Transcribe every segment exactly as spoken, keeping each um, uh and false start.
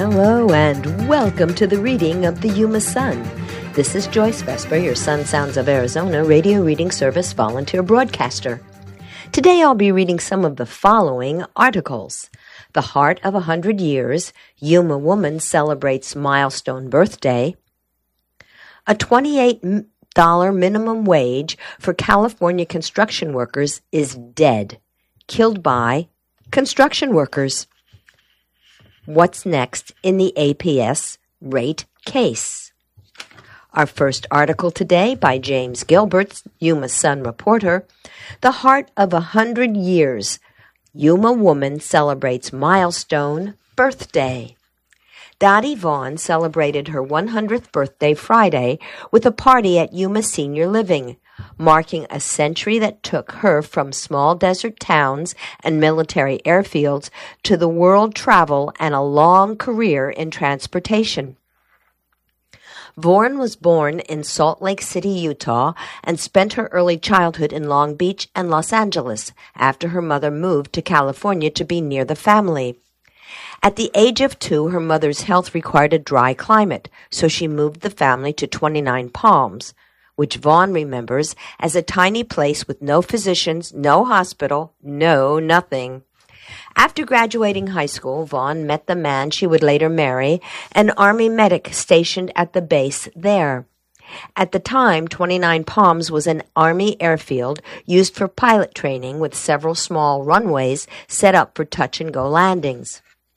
Hello and welcome to the reading of the Yuma Sun. This is Joyce Vesper, your Sun Sounds of Arizona radio reading service volunteer broadcaster. Today I'll be reading some of the following articles. The Heart of a Hundred Years, Yuma Woman Celebrates Milestone Birthday. A twenty-eight dollars minimum wage for California construction workers is dead. Killed by construction workers. What's next in the A P S rate case? Our first article today by James Gilbert, Yuma Sun reporter. The Heart of a Hundred Years. Yuma Woman Celebrates Milestone Birthday. Dottie Vaughn celebrated her one hundredth birthday Friday with a party at Yuma Senior Living, marking a century that took her from small desert towns and military airfields to the world travel and a long career in transportation. Vaughn was born in Salt Lake City, Utah, and spent her early childhood in Long Beach and Los Angeles after her mother moved to California to be near the family. At the age of two, her mother's health required a dry climate, so she moved the family to twenty-nine Palms, which Vaughn remembers as a tiny place with no physicians, no hospital, no nothing. After graduating high school, Vaughn met the man she would later marry, an Army medic stationed at the base there. At the time, twenty-nine Palms was an Army airfield used for pilot training with several small runways set up for touch-and-go landings.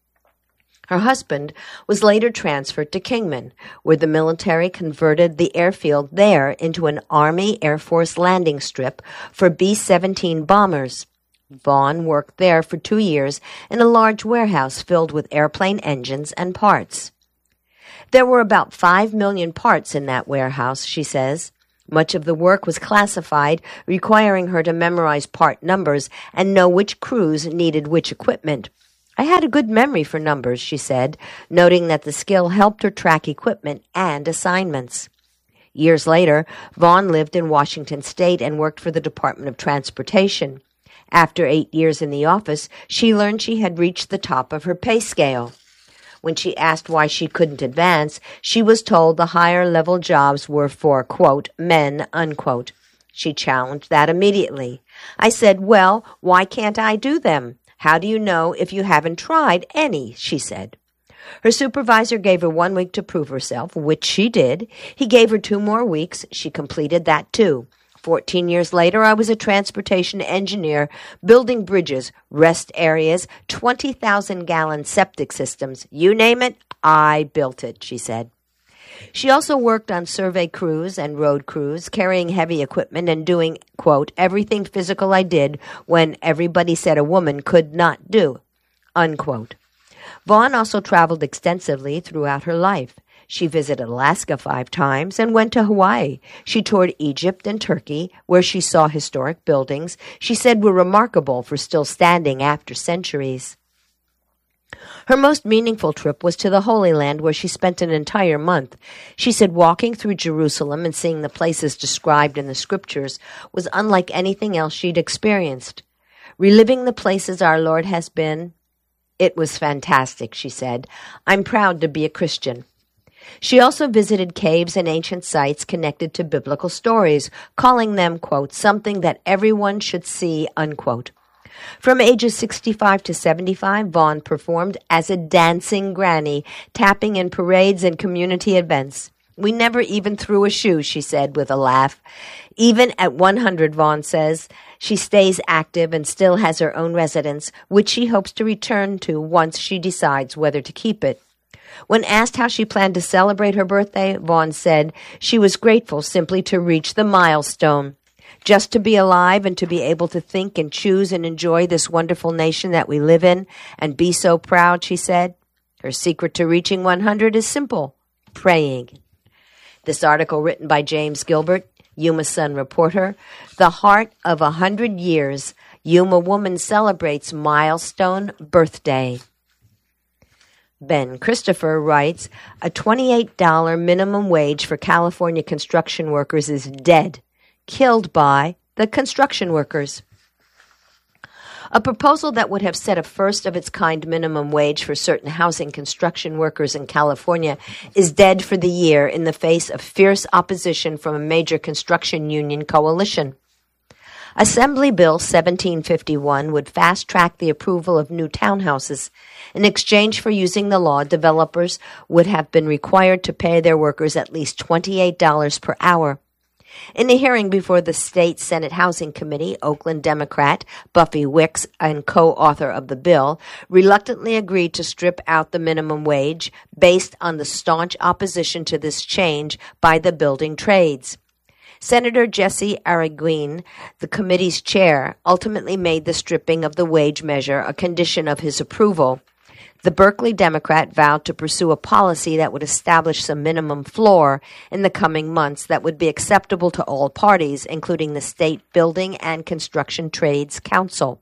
Her husband was later transferred to Kingman, where the military converted the airfield there into an Army Air Force landing strip for B seventeen bombers. Vaughn worked there for two years in a large warehouse filled with airplane engines and parts. There were about five million parts in that warehouse, she says. Much of the work was classified, requiring her to memorize part numbers and know which crews needed which equipment. I had a good memory for numbers, she said, noting that the skill helped her track equipment and assignments. Years later, Vaughn lived in Washington State and worked for the Department of Transportation. After eight years in the office, she learned she had reached the top of her pay scale. When she asked why she couldn't advance, she was told the higher-level jobs were for, quote, men, unquote. She challenged that immediately. I said, well, why can't I do them? How do you know if you haven't tried any, she said. Her supervisor gave her one week to prove herself, which she did. He gave her two more weeks. She completed that too. Fourteen years later, I was a transportation engineer, building bridges, rest areas, twenty thousand gallon septic systems. You name it, I built it, she said. She also worked on survey crews and road crews, carrying heavy equipment and doing, quote, everything physical I did when everybody said a woman could not do, unquote. Vaughn also traveled extensively throughout her life. She visited Alaska five times and went to Hawaii. She toured Egypt and Turkey, where she saw historic buildings she said were remarkable for still standing after centuries. Her most meaningful trip was to the Holy Land, where she spent an entire month. She said walking through Jerusalem and seeing the places described in the scriptures was unlike anything else she'd experienced. Reliving the places our Lord has been, it was fantastic, she said. I'm proud to be a Christian. She also visited caves and ancient sites connected to biblical stories, calling them, quote, something that everyone should see, unquote. From ages sixty-five to seventy-five, Vaughn performed as a dancing granny, tapping in parades and community events. We never even threw a shoe, she said with a laugh. Even at one hundred, Vaughn says, she stays active and still has her own residence, which she hopes to return to once she decides whether to keep it. When asked how she planned to celebrate her birthday, Vaughn said she was grateful simply to reach the milestone. Just to be alive and to be able to think and choose and enjoy this wonderful nation that we live in and be so proud, she said. Her secret to reaching one hundred is simple, praying. This article written by James Gilbert, Yuma Sun reporter. The Heart of a Hundred Years. Yuma Woman Celebrates Milestone Birthday. Ben Christopher writes, a twenty-eight dollars minimum wage for California construction workers is dead. Killed by the construction workers. A proposal that would have set a first-of-its-kind minimum wage for certain housing construction workers in California is dead for the year in the face of fierce opposition from a major construction union coalition. Assembly Bill seventeen fifty-one would fast-track the approval of new townhouses. In exchange for using the law, developers would have been required to pay their workers at least twenty-eight dollars per hour. In a hearing before the State Senate Housing Committee, Oakland Democrat Buffy Wicks, and co-author of the bill, reluctantly agreed to strip out the minimum wage based on the staunch opposition to this change by the building trades. Senator Jesse Araguin, the committee's chair, ultimately made the stripping of the wage measure a condition of his approval. The Berkeley Democrat vowed to pursue a policy that would establish some minimum floor in the coming months that would be acceptable to all parties, including the State Building and Construction Trades Council.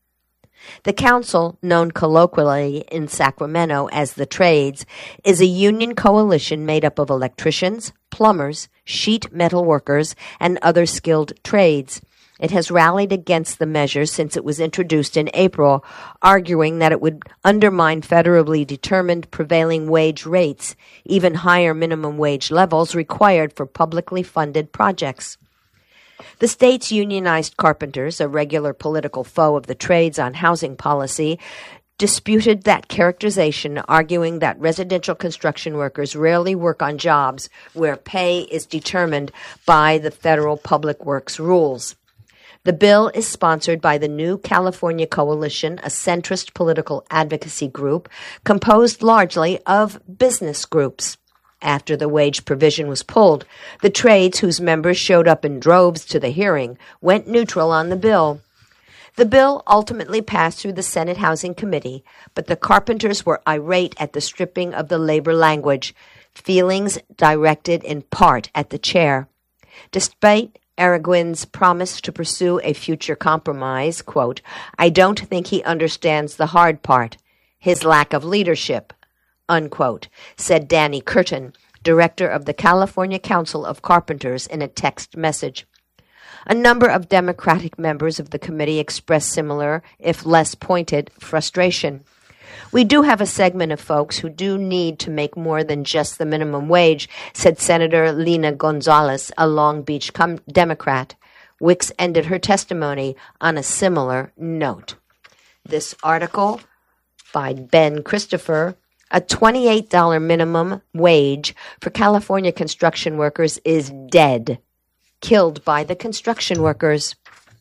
The council, known colloquially in Sacramento as the Trades, is a union coalition made up of electricians, plumbers, sheet metal workers, and other skilled trades. It has rallied against the measure since it was introduced in April, arguing that it would undermine federally determined prevailing wage rates, even higher minimum wage levels required for publicly funded projects. The state's unionized carpenters, a regular political foe of the trades on housing policy, disputed that characterization, arguing that residential construction workers rarely work on jobs where pay is determined by the federal public works rules. The bill is sponsored by the New California Coalition, a centrist political advocacy group composed largely of business groups. After the wage provision was pulled, the trades, whose members showed up in droves to the hearing, went neutral on the bill. The bill ultimately passed through the Senate Housing Committee, but the carpenters were irate at the stripping of the labor language, feelings directed in part at the chair. Despite Araguin's promise to pursue a future compromise, quote, "I don't think he understands the hard part, his lack of leadership," unquote, said Danny Curtin, director of the California Council of Carpenters, in a text message. A number of Democratic members of the committee expressed similar, if less pointed, frustration. "We do have a segment of folks who do need to make more than just the minimum wage," said Senator Lena Gonzalez, a Long Beach com- Democrat. Wicks ended her testimony on a similar note. This article by Ben Christopher, a twenty-eight dollars minimum wage for California construction workers is dead, killed by the construction workers.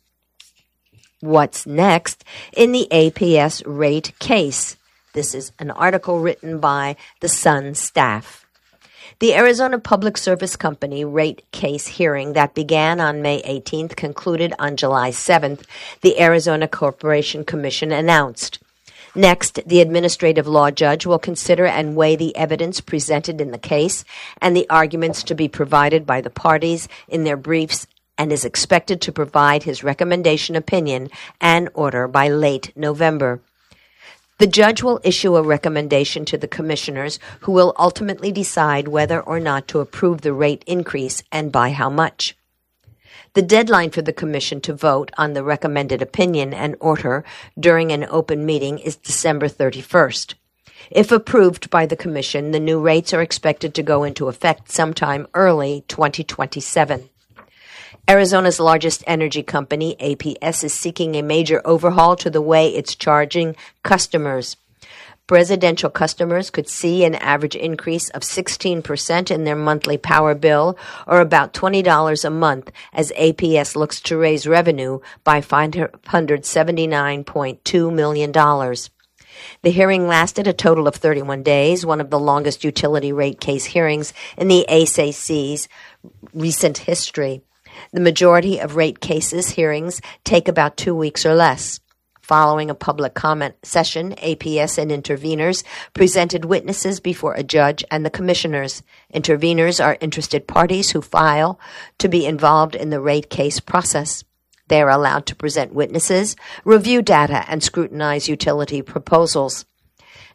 What's next in the A P S rate case? This is an article written by the Sun staff. The Arizona Public Service Company rate case hearing that began on May eighteenth concluded on July seventh, the Arizona Corporation Commission announced. Next, the administrative law judge will consider and weigh the evidence presented in the case and the arguments to be provided by the parties in their briefs, and is expected to provide his recommendation, opinion, and order by late November. The judge will issue a recommendation to the commissioners, who will ultimately decide whether or not to approve the rate increase and by how much. The deadline for the commission to vote on the recommended opinion and order during an open meeting is December thirty-first. If approved by the commission, the new rates are expected to go into effect sometime early twenty twenty-seven. Arizona's largest energy company, A P S, is seeking a major overhaul to the way it's charging customers. Residential customers could see an average increase of sixteen percent in their monthly power bill, or about twenty dollars a month, as A P S looks to raise revenue by five hundred seventy-nine point two million dollars. The hearing lasted a total of thirty-one days, one of the longest utility rate case hearings in the A C C's recent history. The majority of rate cases hearings take about two weeks or less. Following a public comment session, A P S and interveners presented witnesses before a judge and the commissioners. Interveners are interested parties who file to be involved in the rate case process. They are allowed to present witnesses, review data, and scrutinize utility proposals.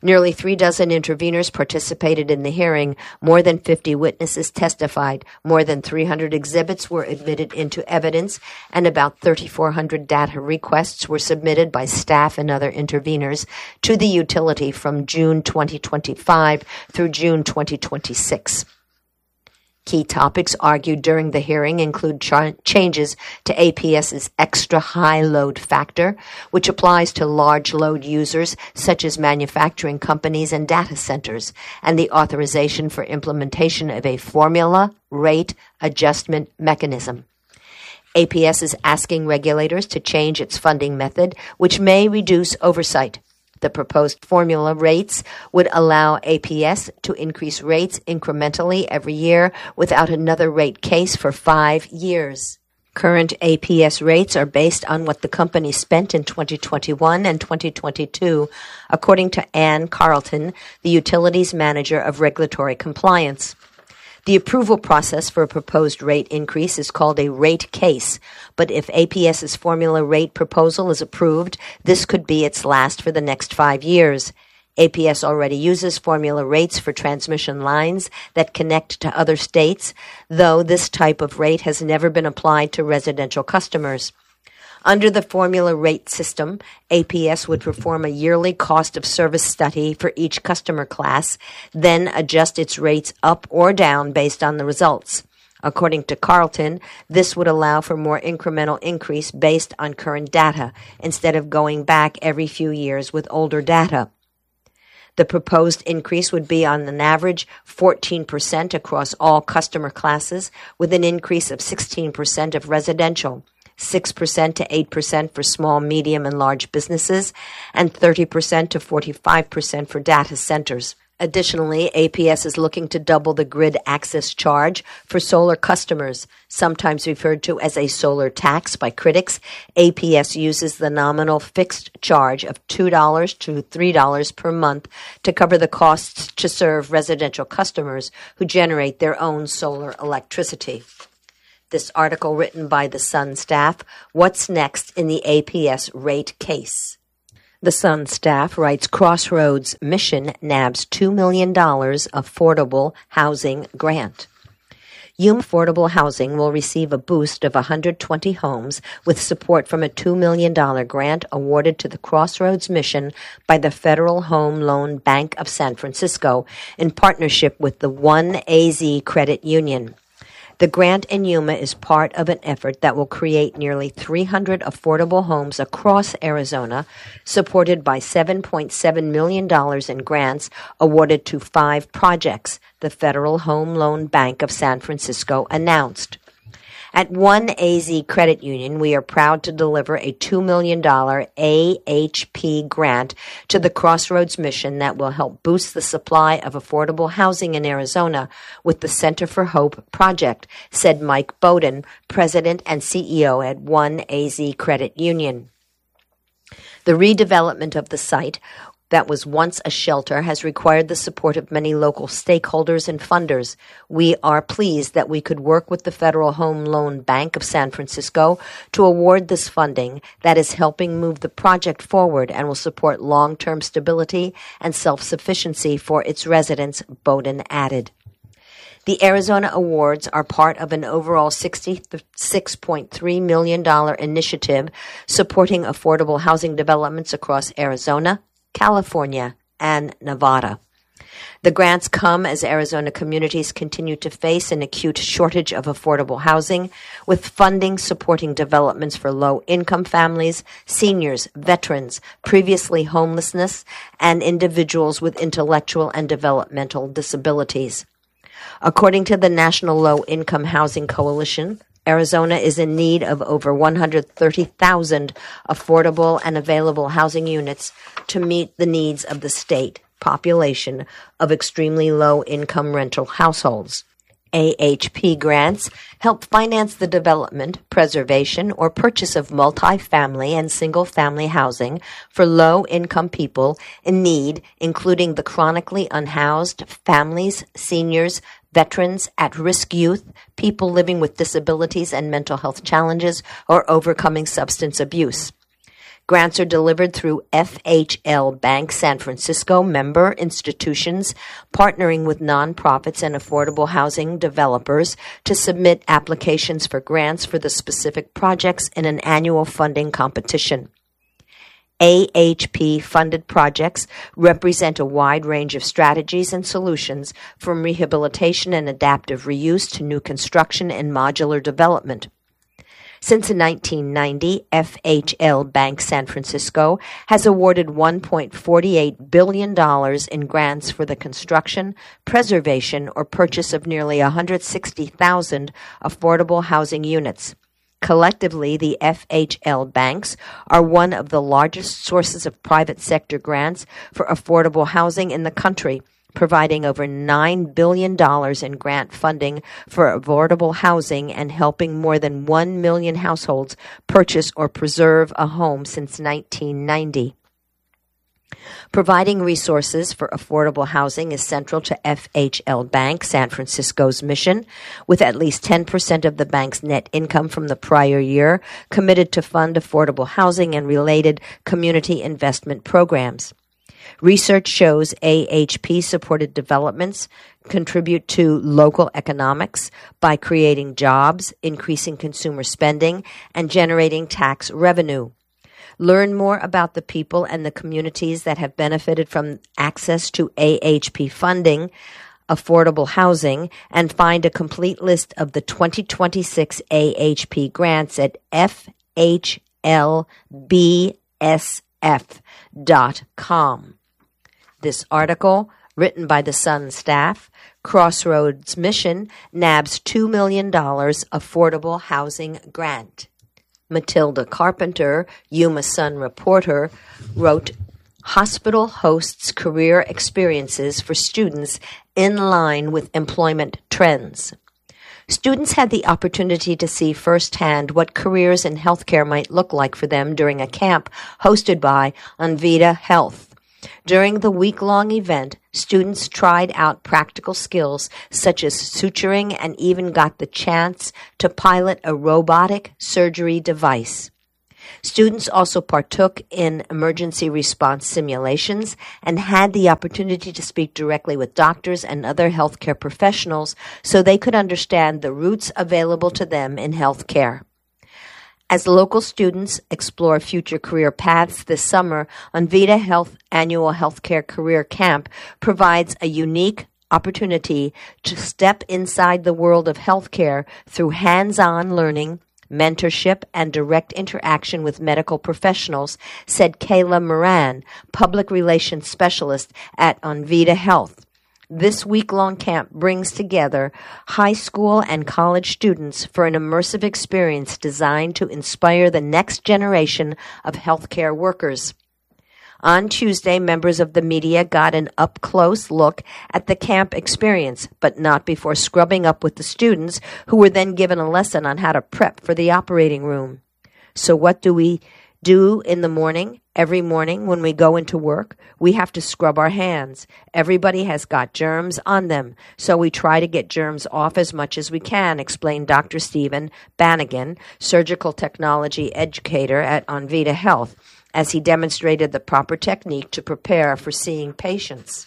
Nearly three dozen interveners participated in the hearing. More than fifty witnesses testified. More than three hundred exhibits were admitted into evidence, and about thirty-four hundred data requests were submitted by staff and other interveners to the utility from June twenty twenty-five through June twenty twenty-six. Key topics argued during the hearing include ch- changes to APS's extra high load factor, which applies to large load users such as manufacturing companies and data centers, and the authorization for implementation of a formula rate adjustment mechanism. A P S is asking regulators to change its funding method, which may reduce oversight. The proposed formula rates would allow A P S to increase rates incrementally every year without another rate case for five years. Current A P S rates are based on what the company spent in twenty twenty-one and twenty twenty-two, according to Ann Carlton, the utilities manager of regulatory compliance. The approval process for a proposed rate increase is called a rate case, but if APS's formula rate proposal is approved, this could be its last for the next five years. A P S already uses formula rates for transmission lines that connect to other states, though this type of rate has never been applied to residential customers. Under the formula rate system, A P S would perform a yearly cost of service study for each customer class, then adjust its rates up or down based on the results. According to Carlton, this would allow for more incremental increase based on current data, instead of going back every few years with older data. The proposed increase would be on an average fourteen percent across all customer classes, with an increase of sixteen percent of residential, six percent to eight percent for small, medium, and large businesses, and thirty percent to forty-five percent for data centers. Additionally, A P S is looking to double the grid access charge for solar customers, sometimes referred to as a solar tax by critics. A P S uses the nominal fixed charge of two dollars to three dollars per month to cover the costs to serve residential customers who generate their own solar electricity. This article written by the Sun staff, What's Next in the A P S Rate Case? The Sun staff writes Crossroads Mission nabs two million dollars affordable housing grant. Yuma Affordable Housing will receive a boost of one hundred twenty homes with support from a two million dollars grant awarded to the Crossroads Mission by the Federal Home Loan Bank of San Francisco in partnership with the one A Z Credit Union. The grant in Yuma is part of an effort that will create nearly three hundred affordable homes across Arizona, supported by seven point seven million dollars in grants awarded to five projects, the Federal Home Loan Bank of San Francisco announced. At one A Z Credit Union, we are proud to deliver a two million dollars A H P grant to the Crossroads Mission that will help boost the supply of affordable housing in Arizona with the Center for Hope project, said Mike Bowden, president and C E O at one A Z Credit Union. The redevelopment of the site that was once a shelter has required the support of many local stakeholders and funders. We are pleased that we could work with the Federal Home Loan Bank of San Francisco to award this funding that is helping move the project forward and will support long-term stability and self-sufficiency for its residents, Bowden added. The Arizona Awards are part of an overall sixty-six point three million dollars initiative supporting affordable housing developments across Arizona, California, and Nevada. The grants come as Arizona communities continue to face an acute shortage of affordable housing, with funding supporting developments for low-income families, seniors, veterans, previously homelessness, and individuals with intellectual and developmental disabilities. According to the National Low Income Housing Coalition, Arizona is in need of over one hundred thirty thousand affordable and available housing units to meet the needs of the state population of extremely low-income rental households. A H P grants help finance the development, preservation, or purchase of multi-family and single-family housing for low-income people in need, including the chronically unhoused, families, seniors, veterans, at-risk youth, people living with disabilities and mental health challenges, or overcoming substance abuse. Grants are delivered through F H L Bank San Francisco member institutions, partnering with nonprofits and affordable housing developers to submit applications for grants for the specific projects in an annual funding competition. A H P-funded projects represent a wide range of strategies and solutions, from rehabilitation and adaptive reuse to new construction and modular development. Since nineteen ninety, F H L Bank San Francisco has awarded one point four eight billion dollars in grants for the construction, preservation, or purchase of nearly one hundred sixty thousand affordable housing units. Collectively, the F H L banks are one of the largest sources of private sector grants for affordable housing in the country, providing over nine billion dollars in grant funding for affordable housing and helping more than one million households purchase or preserve a home since nineteen ninety. Providing resources for affordable housing is central to F H L Bank San Francisco's mission, with at least ten percent of the bank's net income from the prior year committed to fund affordable housing and related community investment programs. Research shows A H P-supported developments contribute to local economics by creating jobs, increasing consumer spending, and generating tax revenue. Learn more about the people and the communities that have benefited from access to A H P funding, affordable housing, and find a complete list of the twenty twenty-six A H P grants at F H L B S F dot com. This article, written by the Sun staff, Crossroads Mission nabs two million dollars affordable housing grant. Matilda Carpenter, Yuma Sun reporter, wrote, Hospital hosts career experiences for students in line with employment trends. Students had the opportunity to see firsthand what careers in healthcare might look like for them during a camp hosted by Envita Health. During the week-long event, students tried out practical skills such as suturing and even got the chance to pilot a robotic surgery device. Students also partook in emergency response simulations and had the opportunity to speak directly with doctors and other healthcare professionals so they could understand the routes available to them in healthcare. As local students explore future career paths this summer, Envita Health Annual Healthcare Career Camp provides a unique opportunity to step inside the world of healthcare through hands-on learning, mentorship, and direct interaction with medical professionals, said Kayla Moran, public relations specialist at Envita Health. This week-long camp brings together high school and college students for an immersive experience designed to inspire the next generation of healthcare workers. On Tuesday, members of the media got an up-close look at the camp experience, but not before scrubbing up with the students, who were then given a lesson on how to prep for the operating room. So what do we do in the morning? Every morning when we go into work, we have to scrub our hands. Everybody has got germs on them, so we try to get germs off as much as we can, explained Doctor Stephen Bannigan, surgical technology educator at Envita Health, as he demonstrated the proper technique to prepare for seeing patients.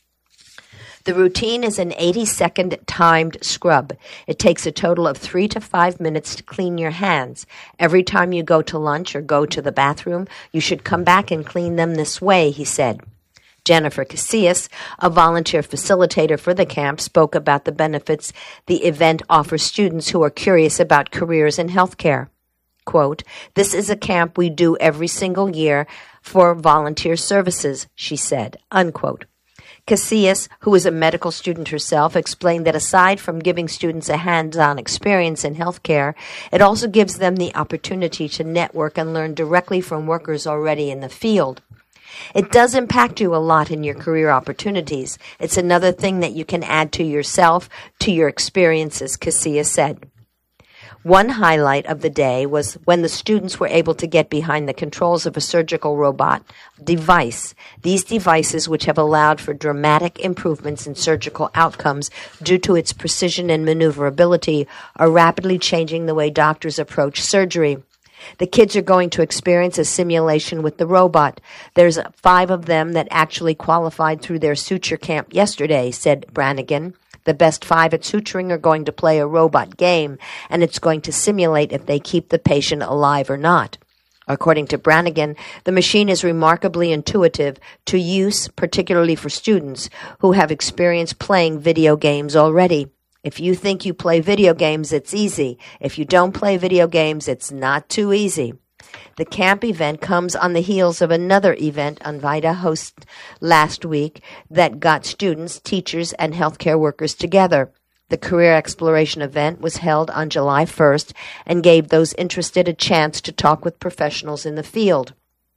The routine is an eighty-second timed scrub. It takes a total of three to five minutes to clean your hands. Every time you go to lunch or go to the bathroom, you should come back and clean them this way, he said. Jennifer Casillas, a volunteer facilitator for the camp, spoke about the benefits the event offers students who are curious about careers in healthcare. Quote, "This is a camp we do every single year for volunteer services," she said, unquote. Casillas, who is a medical student herself, explained that aside from giving students a hands-on experience in healthcare, it also gives them the opportunity to network and learn directly from workers already in the field. It does impact you a lot in your career opportunities. It's another thing that you can add to yourself, to your experiences, Casillas said. One highlight of the day was when the students were able to get behind the controls of a surgical robot device. These devices, which have allowed for dramatic improvements in surgical outcomes due to its precision and maneuverability, are rapidly changing the way doctors approach surgery. The kids are going to experience a simulation with the robot. There's five of them that actually qualified through their suture camp yesterday, said Brannigan. The best five at suturing are going to play a robot game, and it's going to simulate if they keep the patient alive or not. According to Brannigan, the machine is remarkably intuitive to use, particularly for students who have experience playing video games already. If you think you play video games, it's easy. If you don't play video games, it's not too easy. The camp event comes on the heels of another event Anvita hosted last week that got students, teachers, and healthcare workers together. The Career Exploration event was held on July first and gave those interested a chance to talk with professionals in the field.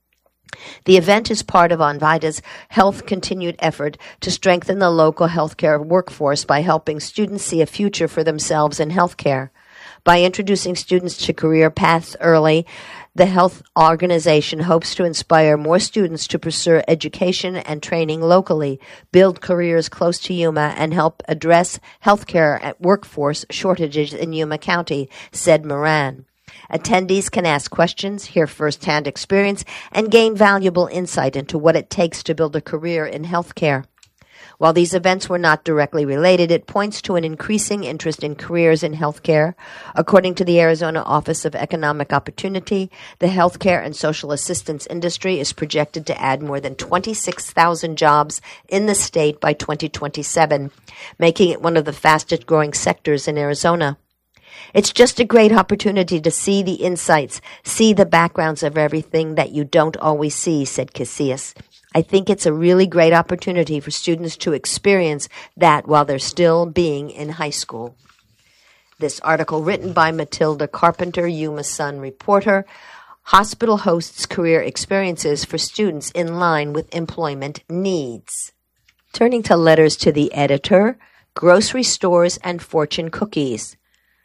The event is part of Anvita's Health Continued effort to strengthen the local healthcare workforce by helping students see a future for themselves in healthcare. By introducing students to career paths early, the health organization hopes to inspire more students to pursue education and training locally, build careers close to Yuma, and help address healthcare at workforce shortages in Yuma County, said Moran. Attendees can ask questions, hear firsthand experience, and gain valuable insight into what it takes to build a career in healthcare. While these events were not directly related, it points to an increasing interest in careers in healthcare. According to the Arizona Office of Economic Opportunity, the healthcare and social assistance industry is projected to add more than twenty-six thousand jobs in the state by twenty twenty-seven, making it one of the fastest growing sectors in Arizona. It's just a great opportunity to see the insights, see the backgrounds of everything that you don't always see, said Casillas. I think it's a really great opportunity for students to experience that while they're still being in high school. This article written by Matilda Carpenter, Yuma Sun reporter. Hospital hosts career experiences for students in line with employment needs. Turning to letters to the editor, grocery stores and fortune cookies.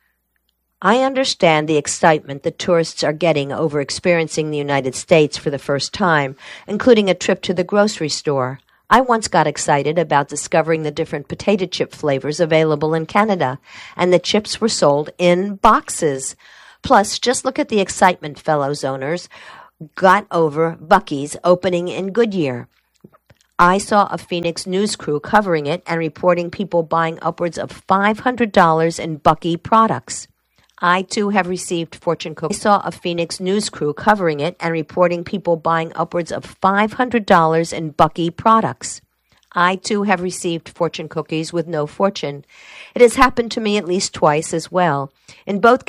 I understand the excitement that tourists are getting over experiencing the United States for the first time, including a trip to the grocery store. I once got excited about discovering the different potato chip flavors available in Canada, and the chips were sold in boxes. Plus, just look at the excitement fellow zoners got over Buc-ee's opening in Goodyear. I saw a Phoenix news crew covering it and reporting people buying upwards of five hundred dollars in Buc-ee products. I, too, have received fortune cookies. I saw a Phoenix news crew covering it and reporting people buying upwards of five hundred dollars in Buc-ee products. I, too, have received fortune cookies with no fortune. It has happened to me at least twice as well. In both